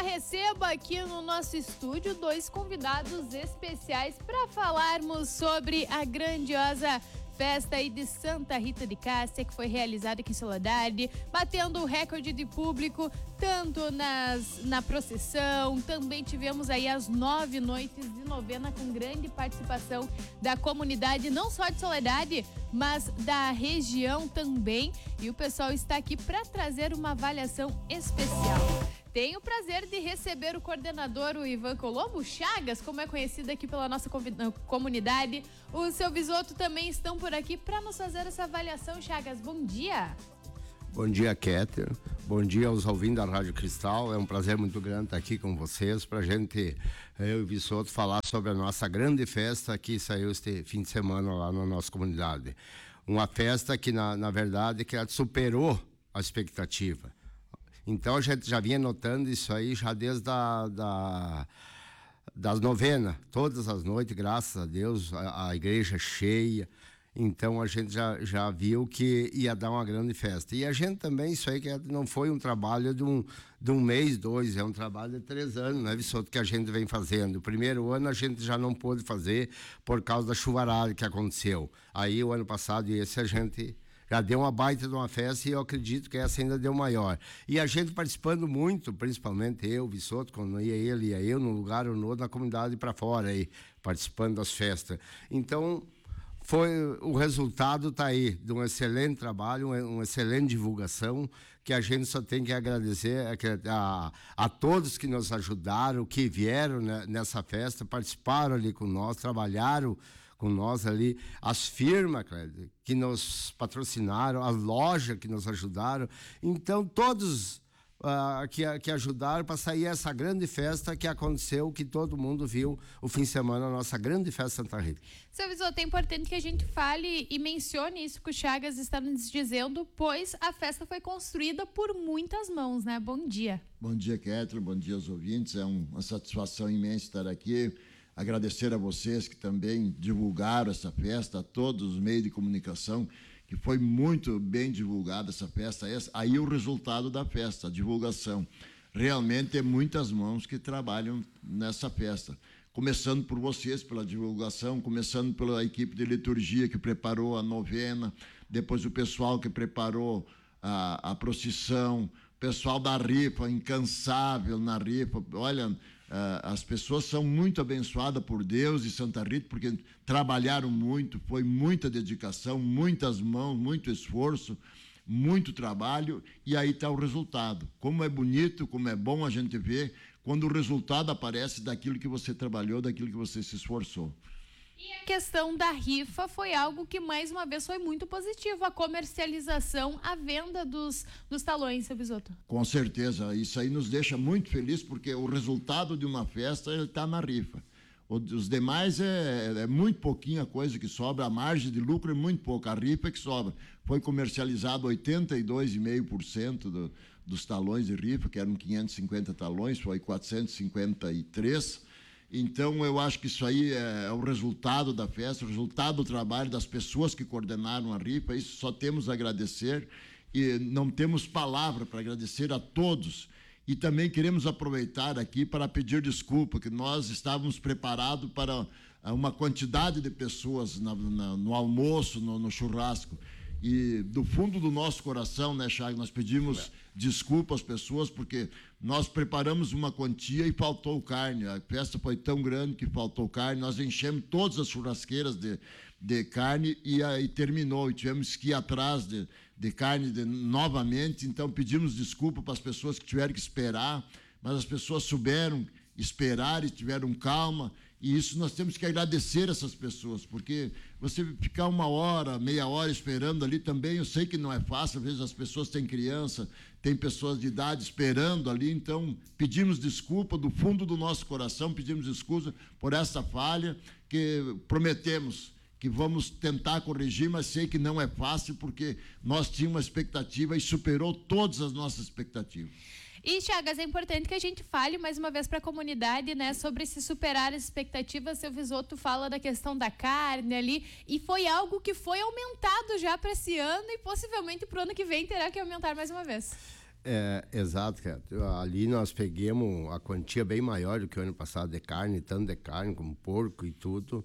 já recebo aqui no nosso estúdio 2 convidados especiais para falarmos sobre a grandiosa festa aí de Santa Rita de Cássia, que foi realizada aqui em Soledade, batendo o recorde de público, tanto na procissão, também tivemos aí as 9 noites de novena com grande participação da comunidade, não só de Soledade, mas da região também, e o pessoal está aqui para trazer uma avaliação especial. Tenho o prazer de receber o coordenador, o Ivan Colombo, Chagas, como é conhecido aqui pela nossa comunidade. O seu Visoto também estão por aqui para nos fazer essa avaliação. Chagas, bom dia. Bom dia, Kéter. Bom dia aos ouvintes da Rádio Cristal. É um prazer muito grande estar aqui com vocês para a gente, eu e o Visoto, falar sobre a nossa grande festa que saiu este fim de semana lá na nossa comunidade. Uma festa que, na verdade, que superou a expectativa. Então a gente já vinha notando isso aí já desde das novenas, todas as noites, graças a Deus, a igreja cheia. Então a gente já viu que ia dar uma grande festa. E a gente também, isso aí que não foi um trabalho de um mês, 2, é um trabalho de 3 anos, né, Vissoto, que a gente vem fazendo. O primeiro ano a gente já não pôde fazer por causa da chuvarada que aconteceu. Aí o ano passado e esse a gente já deu uma baita de uma festa e eu acredito que essa ainda deu maior. E a gente participando muito, principalmente eu, Vissoto, quando ia ele, ia eu, num lugar ou no outro, na comunidade para fora aí, participando das festas. Então, o resultado está aí, de um excelente trabalho, uma excelente divulgação, que a gente só tem que agradecer a todos que nos ajudaram, que vieram nessa festa, participaram ali com nós, trabalharam com nós ali, as firmas que nos patrocinaram, as lojas que nos ajudaram. Então, todos que ajudaram para sair essa grande festa que aconteceu, que todo mundo viu o fim de semana, a nossa grande festa Santa Rita. Seu Visoto, é importante que a gente fale e mencione isso que o Chagas está nos dizendo, pois a festa foi construída por muitas mãos, né? Bom dia. Bom dia, Kéter, bom dia aos ouvintes, é uma satisfação imensa estar aqui. Agradecer a vocês que também divulgaram essa festa, a todos os meios de comunicação, que foi muito bem divulgada essa festa. Aí o resultado da festa, a divulgação. Realmente é muitas mãos que trabalham nessa festa. Começando por vocês, pela divulgação, começando pela equipe de liturgia que preparou a novena, depois o pessoal que preparou a procissão, o pessoal da rifa, incansável na rifa. Olha, as pessoas são muito abençoadas por Deus e Santa Rita, porque trabalharam muito, foi muita dedicação, muitas mãos, muito esforço, muito trabalho, e aí está o resultado. Como é bonito, como é bom a gente ver quando o resultado aparece daquilo que você trabalhou, daquilo que você se esforçou. E a questão da rifa foi algo que, mais uma vez, foi muito positivo. A comercialização, a venda dos talões, seu Visoto. Com certeza. Isso aí nos deixa muito felizes, porque o resultado de uma festa está na rifa. Os demais é muito pouquinha coisa que sobra, a margem de lucro é muito pouca, a rifa é que sobra. Foi comercializado 82,5% dos talões de rifa, que eram 550 talões, foi 453. Então, eu acho que isso aí é o resultado da festa, o resultado do trabalho das pessoas que coordenaram a rifa. Isso só temos a agradecer e não temos palavra para agradecer a todos. E também queremos aproveitar aqui para pedir desculpa, que nós estávamos preparados para uma quantidade de pessoas no almoço, no churrasco. E do fundo do nosso coração, né, Chagas, nós pedimos desculpa às pessoas, porque nós preparamos uma quantia e faltou carne. A festa foi tão grande que faltou carne. Nós enchemos todas as churrasqueiras de carne e aí terminou. E tivemos que ir atrás de carne novamente. Então pedimos desculpa para as pessoas que tiveram que esperar, mas as pessoas souberam esperar e tiveram calma, e isso nós temos que agradecer essas pessoas, porque você ficar 1 hora, meia hora esperando ali também, eu sei que não é fácil, às vezes as pessoas têm criança, tem pessoas de idade esperando ali, então pedimos desculpa do fundo do nosso coração, pedimos desculpa por essa falha, que prometemos que vamos tentar corrigir, mas sei que não é fácil, porque nós tínhamos uma expectativa e superou todas as nossas expectativas. E, Chagas, é importante que a gente fale mais uma vez para a comunidade, né, sobre se superar as expectativas. Seu Visoto fala da questão da carne ali, e foi algo que foi aumentado já para esse ano e possivelmente para o ano que vem terá que aumentar mais uma vez. Exato, cara. Ali nós pegamos a quantia bem maior do que o ano passado de carne, tanto de carne como porco e tudo.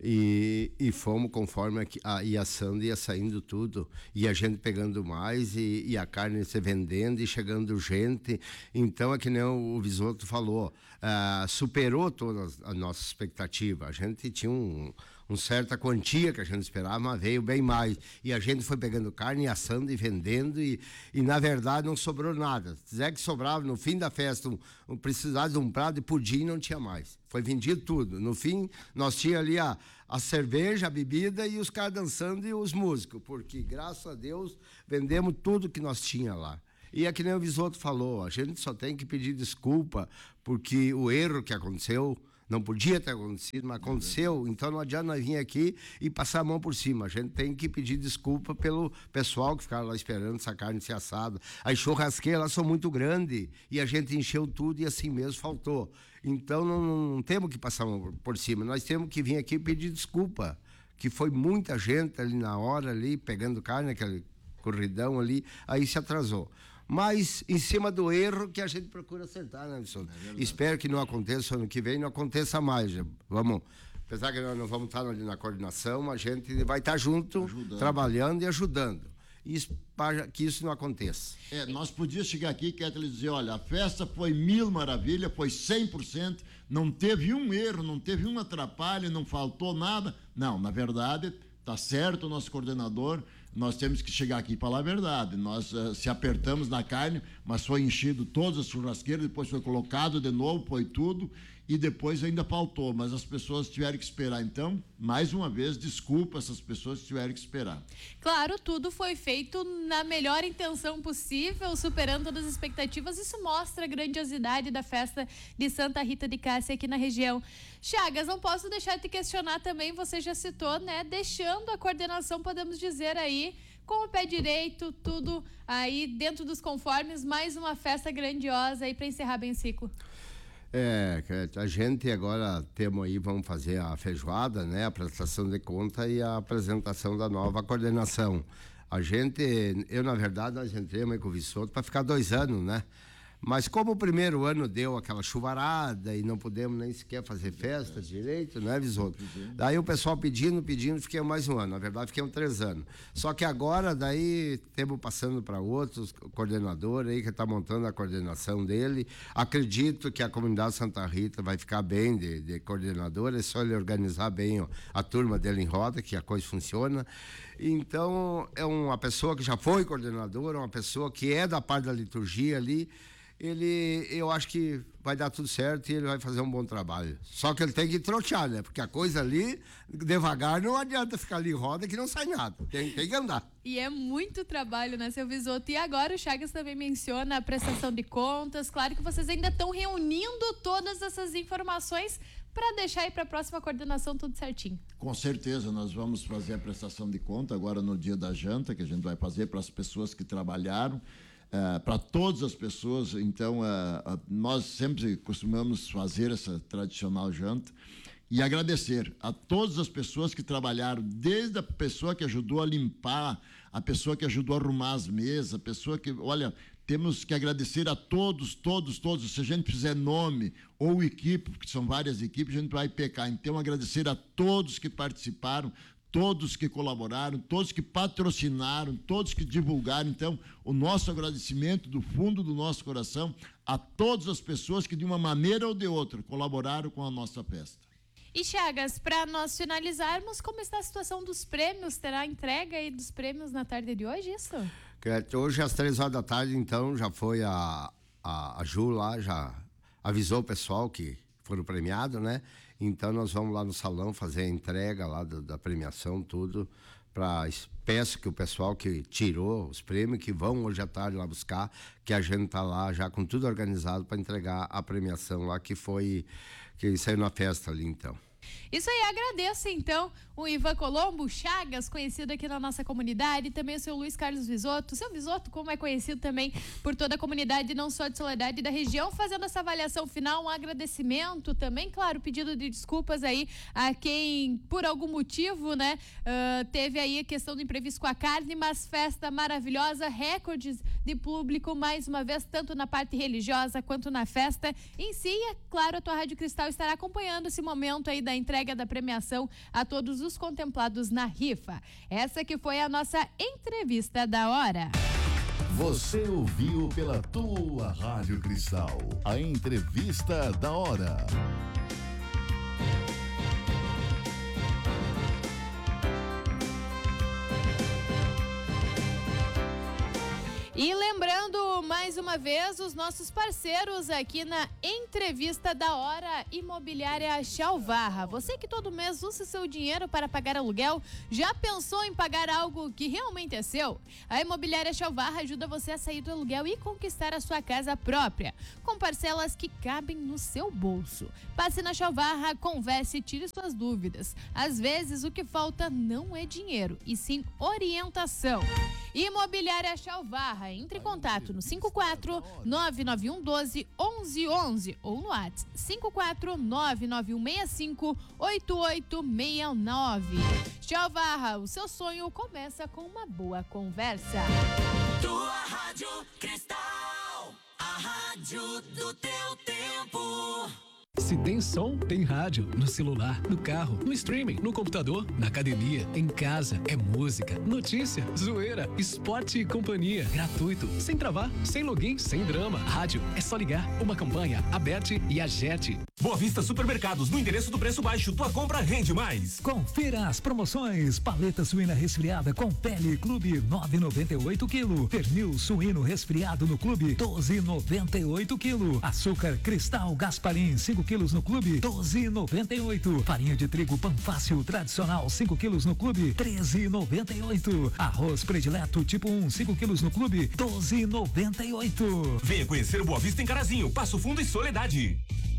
E fomos conforme ia assando, ia saindo tudo, e a gente pegando mais, e a carne se vendendo e chegando gente. Então é que nem o Visoto falou, superou toda a nossa expectativa. A gente tinha uma certa quantia que a gente esperava, mas veio bem mais. E a gente foi pegando carne, assando e vendendo, e na verdade não sobrou nada. Se quiser que sobrava no fim da festa, precisava de um prato de pudim, não tinha mais. Foi vendido tudo. No fim, nós tínhamos ali a cerveja, a bebida e os caras dançando e os músicos, porque, graças a Deus, vendemos tudo que nós tínhamos lá. E é que nem o Visoto falou, a gente só tem que pedir desculpa, porque o erro que aconteceu não podia ter acontecido, mas aconteceu, então não adianta nós vir aqui e passar a mão por cima. A gente tem que pedir desculpa pelo pessoal que ficava lá esperando essa carne ser assada. As churrasqueiras lá são muito grandes e a gente encheu tudo e assim mesmo faltou. Então não temos que passar a mão por cima, nós temos que vir aqui e pedir desculpa, que foi muita gente ali na hora, ali pegando carne, aquele corridão ali, aí se atrasou. Mas em cima do erro que a gente procura acertar, né, Wilson? Espero que não aconteça ano que vem, não aconteça mais. Vamos, apesar que nós não vamos estar ali na coordenação, a gente vai estar junto, trabalhando e ajudando. Para que isso não aconteça. Nós podíamos chegar aqui e quer dizer, olha, a festa foi 1000 maravilha, foi 100%, não teve um erro, não teve um atrapalho, não faltou nada. Não, na verdade, está certo o nosso coordenador. Nós temos que chegar aqui e falar a verdade. Nós se apertamos na carne, mas foi enchido todas as churrasqueiras, depois foi colocado de novo, foi tudo, e depois ainda faltou, mas as pessoas tiveram que esperar. Então, mais uma vez, desculpa essas pessoas que tiveram que esperar. Claro, tudo foi feito na melhor intenção possível, superando todas as expectativas. Isso mostra a grandiosidade da festa de Santa Rita de Cássia aqui na região. Chagas, não posso deixar de te questionar também, você já citou, né? Deixando a coordenação, podemos dizer aí, com o pé direito, tudo aí dentro dos conformes, mais uma festa grandiosa aí para encerrar bem o ciclo. A gente agora temos aí, vamos fazer a feijoada, né? A prestação de conta e a apresentação da nova coordenação. Eu na verdade, nós entramos aí com o Visoto para ficar 2 anos, né? Mas como o primeiro ano deu aquela chuvarada e não pudemos nem sequer fazer festa direito, né, Visoto? Daí o pessoal pedindo, fiquei mais 1 ano. Na verdade, fiquei 3 anos. Só que agora, daí, temos passando para outros, o coordenador aí que está montando a coordenação dele. Acredito que a comunidade Santa Rita vai ficar bem de coordenador, é só ele organizar bem a turma dele em roda, que a coisa funciona. Então, é uma pessoa que já foi coordenadora, uma pessoa que é da parte da liturgia ali. Eu acho que vai dar tudo certo e ele vai fazer um bom trabalho. Só que ele tem que trotear, né? Porque a coisa ali, devagar, não adianta ficar ali em roda que não sai nada. Tem que andar. E é muito trabalho, né, seu Visoto? E agora o Chagas também menciona a prestação de contas. Claro que vocês ainda estão reunindo todas essas informações para deixar aí para a próxima coordenação tudo certinho. Com certeza, nós vamos fazer a prestação de conta agora no dia da janta, que a gente vai fazer para as pessoas que trabalharam. Para todas as pessoas. Então, nós sempre costumamos fazer essa tradicional janta e agradecer a todas as pessoas que trabalharam, desde a pessoa que ajudou a limpar, a pessoa que ajudou a arrumar as mesas, a pessoa que, olha, temos que agradecer a todos. Se a gente fizer nome ou equipe, porque são várias equipes, a gente vai pecar. Então, agradecer a todos que participaram, todos que colaboraram, todos que patrocinaram, todos que divulgaram. Então, o nosso agradecimento do fundo do nosso coração a todas as pessoas que, de uma maneira ou de outra, colaboraram com a nossa festa. E, Chagas, para nós finalizarmos, como está a situação dos prêmios? Terá entrega aí dos prêmios na tarde de hoje, isso? Hoje, às 3 horas da tarde, então, já foi a Ju lá, já avisou o pessoal que foram premiados, né? Então, nós vamos lá no salão fazer a entrega lá da premiação, tudo. Peço que o pessoal que tirou os prêmios, que vão hoje à tarde lá buscar, que a gente está lá já com tudo organizado para entregar a premiação lá, que saiu na festa ali, então. Isso aí, agradeço então o Ivan Colombo Chagas, conhecido aqui na nossa comunidade, e também o seu Luiz Carlos Visoto. O seu Visoto, como é conhecido também por toda a comunidade, não só de Soledade da região, fazendo essa avaliação final, um agradecimento também, claro, pedido de desculpas aí a quem, por algum motivo, né, teve aí a questão do imprevisto com a carne, mas festa maravilhosa, recordes de público, mais uma vez, tanto na parte religiosa quanto na festa em si. E, é claro, a tua Rádio Cristal estará acompanhando esse momento aí da entrega da premiação a todos os contemplados na rifa. Essa que foi a nossa entrevista da hora. Você ouviu pela tua Rádio Cristal a entrevista da hora. E lembrando mais uma vez os nossos parceiros aqui na entrevista da hora, Imobiliária Chalvarra. Você que todo mês usa seu dinheiro para pagar aluguel, já pensou em pagar algo que realmente é seu? A Imobiliária Chalvarra ajuda você a sair do aluguel e conquistar a sua casa própria, com parcelas que cabem no seu bolso. Passe na Chalvarra, converse e tire suas dúvidas. Às vezes o que falta não é dinheiro, e sim orientação. Imobiliária Chalvarra, entre em contato no 54-99112-1111 ou no WhatsApp 54-99165-8869. Chalvarra, o seu sonho começa com uma boa conversa. Tua Rádio Cristal, a rádio do teu tempo. Se tem som, tem rádio. No celular, no carro, no streaming, no computador, na academia, em casa. É música, notícia, zoeira, esporte e companhia. Gratuito, sem travar, sem login, sem drama. Rádio, é só ligar. Uma campanha, Aberte e Agete. Boa Vista Supermercados, no endereço do preço baixo. Tua compra rende mais. Confira as promoções. Paleta suína resfriada com pele Clube 9,98 kg. Pernil suíno resfriado no Clube 12,98 kg. Açúcar Cristal Gasparim 5 quilos no Clube 12,98. Farinha de trigo Panfácil tradicional 5 quilos no Clube 13,98. Arroz predileto tipo 1 5 quilos no Clube 12,98. Venha conhecer o Boa Vista em Carazinho, Passo Fundo e Soledade.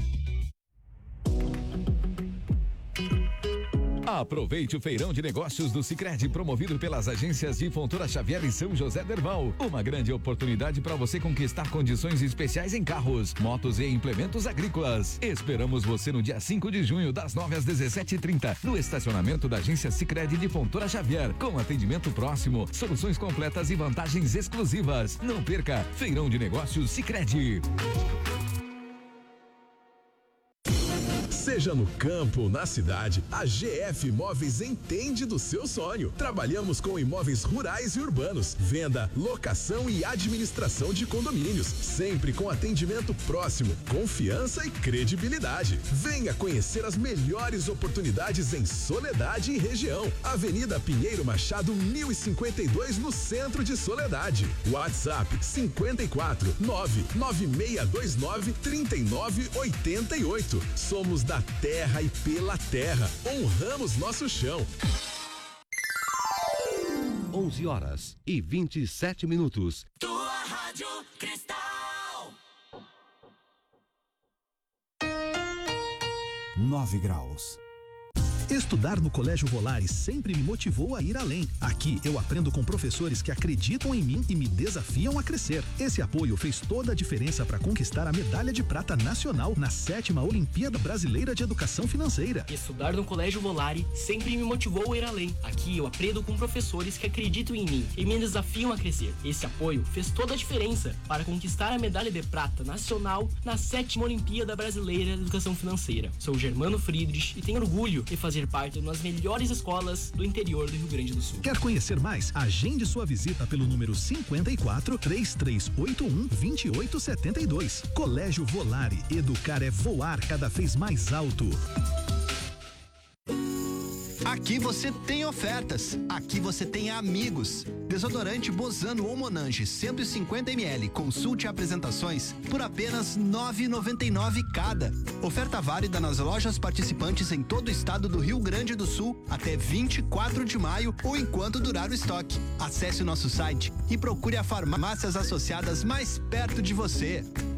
Aproveite o feirão de negócios do Sicredi, promovido pelas agências de Fontoura Xavier e São José Derval. Uma grande oportunidade para você conquistar condições especiais em carros, motos e implementos agrícolas. Esperamos você no dia 5 de junho, das 9 às 17h30, no estacionamento da agência Sicredi de Fontoura Xavier, com atendimento próximo, soluções completas e vantagens exclusivas. Não perca, feirão de negócios Sicredi. Seja no campo, na cidade, a GF Imóveis entende do seu sonho. Trabalhamos com imóveis rurais e urbanos, venda, locação e administração de condomínios, sempre com atendimento próximo, confiança e credibilidade. Venha conhecer as melhores oportunidades em Soledade e região. Avenida Pinheiro Machado 1052, no centro de Soledade. WhatsApp 54 99629 3988. Somos da terra e pela terra. Honramos nosso chão. 11h27. Tua Rádio Cristal. 9 graus. Estudar no Colégio Volare sempre me motivou a ir além. Aqui eu aprendo com professores que acreditam em mim e me desafiam a crescer. Esse apoio fez toda a diferença para conquistar a medalha de prata nacional na 7ª Olimpíada Brasileira de Educação Financeira. Estudar no Colégio Volare sempre me motivou a ir além. Aqui eu aprendo com professores que acreditam em mim e me desafiam a crescer. Esse apoio fez toda a diferença para conquistar a medalha de prata nacional na 7ª Olimpíada Brasileira de Educação Financeira. Sou Germano Friedrich e tenho orgulho de fazer parte das melhores escolas do interior do Rio Grande do Sul. Quer conhecer mais? Agende sua visita pelo número 54 3381 2872. Colégio Volare. Educar é voar cada vez mais alto. Aqui você tem ofertas, aqui você tem amigos. Desodorante Bozano ou Monange 150ml, consulte apresentações por apenas R$ 9,99 cada. Oferta válida nas lojas participantes em todo o estado do Rio Grande do Sul até 24 de maio ou enquanto durar o estoque. Acesse o nosso site e procure a farmácias associadas mais perto de você.